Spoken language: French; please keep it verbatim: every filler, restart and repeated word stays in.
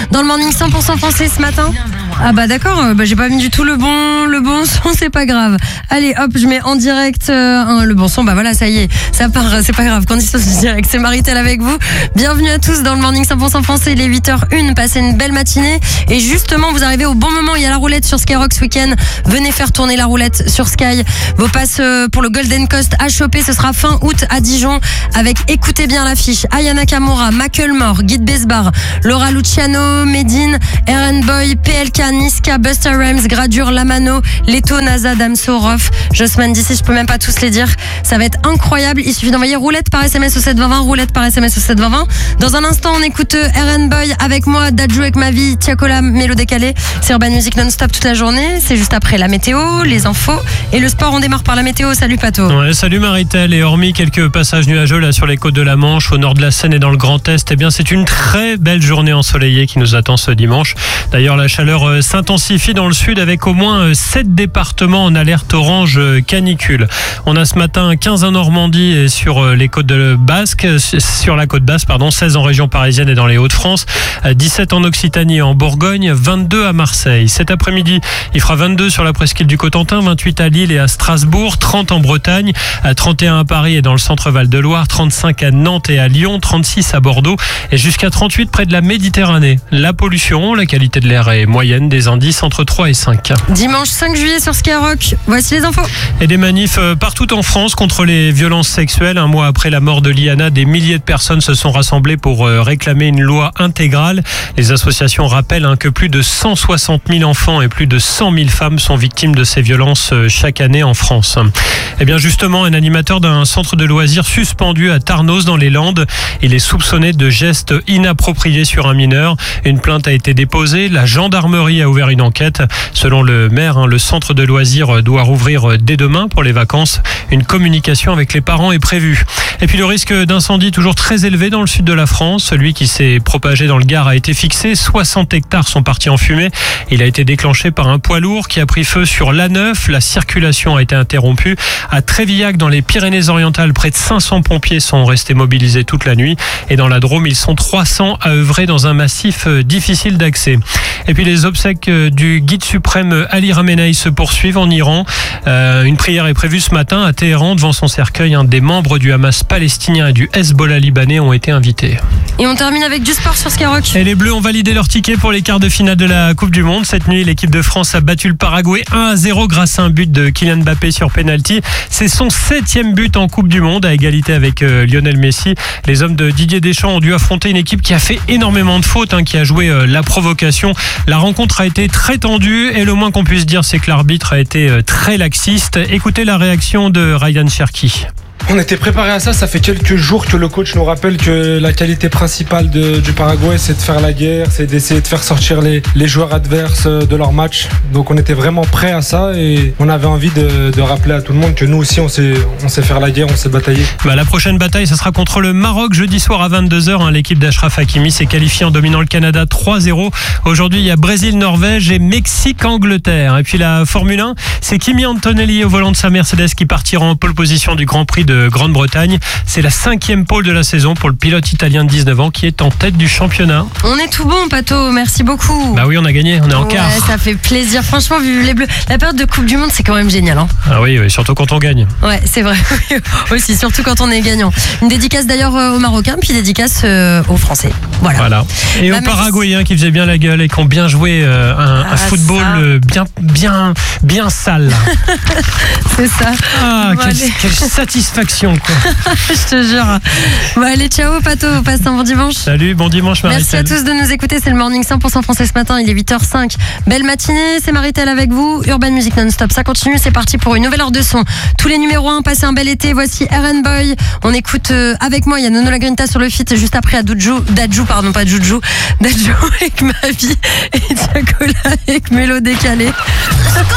dans le morning cent pour cent français ce matin. Ah bah d'accord, euh, bah j'ai pas mis du tout le bon le bon son, c'est pas grave. Allez hop, je mets en direct euh, hein, le bon son, bah voilà, ça y est, ça part, c'est pas grave. Condition de direct, c'est Maritel avec vous. Bienvenue à tous dans le morning cent pour cent français, il est huit heures une, passez une belle matinée. Et justement, vous arrivez au bon moment, il y a la roulette sur Skyrock ce week-end. Venez faire tourner la roulette sur Sky. Vos passes euh, pour le Golden Coast à choper, ce sera fin août à Dijon avec, écoutez bien l'affiche, Aya Nakamura, Macklemore, Guy Besbar, Laura Luciano, Medine, Aaron Boy, P L K, Niska, Busta Rhymes, Gradure, Lamano, Leto, Naza, Damso, Rof, Jossman d'ici, je peux même pas tous les dire. Ça va être incroyable. Il suffit d'envoyer roulette par S M S au sept vingt vingt, roulette par S M S au sept vingt vingt. Dans un instant, on écoute Aaron Boy avec moi, Dadju avec ma vie, Tiakola, Mélo décalé. C'est Urban Music non-stop toute la journée. C'est juste après la météo, les infos et le sport. On démarre par la météo. Salut Pato. Ouais, salut Maritel. Et hormis quelques passages nuageux là sur les côtes de la Manche, au nord de la Seine et dans le Grand Est, eh bien c'est une très belle journée ensoleillée qui nous attend ce dimanche. D'ailleurs, la chaleur s'intensifie dans le sud avec au moins sept départements en alerte orange canicule. On a ce matin quinze en Normandie et sur les côtes de Basque, sur la côte basse, pardon, seize en région parisienne et dans les Hauts-de-France, dix-sept en Occitanie et en Bourgogne, vingt-deux à Marseille. Cet après-midi, il fera vingt-deux sur la presqu'île du Cotentin, vingt-huit à Lille et à Strasbourg, trente en Bretagne, trente et un à Paris et dans le centre Val-de-Loire, trente-cinq à Nantes et à Lyon, trente-six à Bordeaux et jusqu'à trente-huit près de la Méditerranée. La pollution, la qualité de l'air est moyenne, des indices entre trois et cinq. Dimanche cinq juillet sur Skyrock, voici les infos. Et des manifs partout en France contre les violences sexuelles. Un mois après la mort de Liana, des milliers de personnes se sont rassemblées pour réclamer une loi intégrale. Les associations rappellent hein, que plus de cent soixante mille enfants et plus de cent mille femmes sont victimes de ces violences chaque année en France. Et bien justement, un animateur d'un centre de loisirs suspendu à Tarnos dans les Landes. Il est soupçonné de gestes inappropriés sur un mineur. Une plainte a été déposée. La gendarmerie a ouvert une enquête. Selon le maire, hein, le centre de loisirs doit rouvrir dès demain pour les vacances. Une communication avec les parents est prévue. Et puis le risque d'incendie toujours très élevé dans le sud de la France. Celui qui s'est propagé dans le Gard a été fixé. soixante hectares sont partis en fumée. Il a été déclenché par un poids lourd qui a pris feu sur l'A neuf. La circulation a été interrompue. À Trévillac, dans les Pyrénées-Orientales, près de cinq cents pompiers sont restés mobilisés toute la nuit. Et dans la Drôme, ils sont trois cents à œuvrer dans un massif difficile d'accès. Et puis les obsèques du guide suprême Ali Khamenei se poursuivent en Iran. Euh, une prière est prévue ce matin à Téhéran devant son cercueil. Un des membres du Hamas palestinien et du Hezbollah libanais ont été invités. Et on termine avec du sport sur Skyrock. Et les Bleus ont validé leur ticket pour les quarts de finale de la Coupe du Monde. Cette nuit, l'équipe de France a battu le Paraguay un à zéro grâce à un but de Kylian Mbappé sur penalty. C'est son septième but en Coupe du Monde à égalité avec euh, Lionel Messi. Les hommes de Didier Deschamps ont dû affronter une équipe qui a fait énormément de fautes, hein, qui a joué euh, la provocation. La rencontre a été très tendue et le moins qu'on puisse dire, c'est que l'arbitre a été euh, très laxiste. Écoutez la réaction de Ryan Cherki. On était préparé à ça, ça fait quelques jours que le coach nous rappelle que la qualité principale de, du Paraguay, c'est de faire la guerre, c'est d'essayer de faire sortir les, les joueurs adverses de leur match. Donc on était vraiment prêt à ça et on avait envie de, de rappeler à tout le monde que nous aussi on sait, on sait faire la guerre, on sait batailler. Bah, la prochaine bataille, ça sera contre le Maroc jeudi soir à vingt-deux heures. Hein. L'équipe d'Achraf Hakimi s'est qualifiée en dominant le Canada trois zéro. Aujourd'hui, il y a Brésil-Norvège et Mexique-Angleterre. Et puis la Formule un, c'est Kimi Antonelli au volant de sa Mercedes qui partira en pole position du Grand Prix de Grande-Bretagne. C'est la cinquième pole de la saison pour le pilote italien de dix-neuf ans qui est en tête du championnat. On est tout bon, Pato, merci beaucoup. Bah oui, on a gagné, on est en ouais, quart. Ça fait plaisir, franchement, vu les Bleus. La période de Coupe du Monde, c'est quand même génial. Hein. Ah oui, oui, surtout quand on gagne. Ouais, c'est vrai. Aussi, surtout quand on est gagnant. Une dédicace d'ailleurs aux Marocains, puis dédicace euh, aux Français. Voilà. voilà. Et bah, aux Paraguayens qui faisaient bien la gueule et qui ont bien joué euh, un, ah, un football euh, bien, bien, bien sale. C'est ça. Ah, bon, quelle, quelle satisfaction. Quoi. Je te jure. Bon, allez, ciao, Pato. Passe un bon dimanche. Salut, bon dimanche, Maritel. Merci à tous de nous écouter. C'est le Morning cent pour cent français ce matin. Il est huit heures cinq. Belle matinée. C'est Maritel avec vous. Urban Music non-stop. Ça continue. C'est parti pour une nouvelle heure de son. Tous les numéros un. Passez un bel été. Voici Aaron Boy. On écoute euh, avec moi. Il y a Nono Lagrinta sur le feat. Juste après à Dadju. Dadju, pardon, pas Juju. Dadju avec ma vie. Et Tiakola avec Mélo décalé.